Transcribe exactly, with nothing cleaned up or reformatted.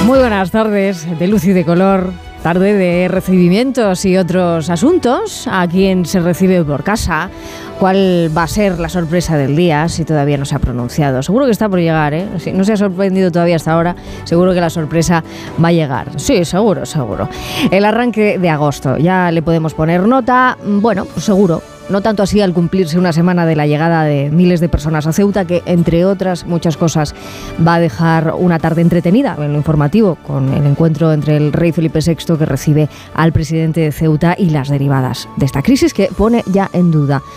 Muy buenas tardes, de luz y de color, tarde de recibimientos y otros asuntos. A quien se recibe por casa, cuál va a ser la sorpresa del día, si todavía no se ha pronunciado. Seguro que está por llegar, ¿eh? Si no se ha sorprendido todavía hasta ahora, seguro que la sorpresa va a llegar. Sí, seguro, seguro. El arranque de agosto, ya le podemos poner nota, bueno, pues seguro. No tanto así al cumplirse una semana de la llegada de miles de personas a Ceuta, que entre otras muchas cosas va a dejar una tarde entretenida en lo informativo, con el encuentro entre el rey Felipe sexto, que recibe al presidente de Ceuta, y las derivadas de esta crisis que pone ya en duda